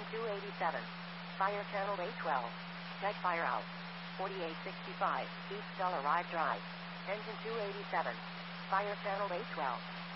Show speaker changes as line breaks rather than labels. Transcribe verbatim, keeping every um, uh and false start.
two eighty-seven. Fire channel A twelve. Check fire out. forty-eight sixty-five, East Stella Drive. Engine two eighty-seven. Fire channel A twelve.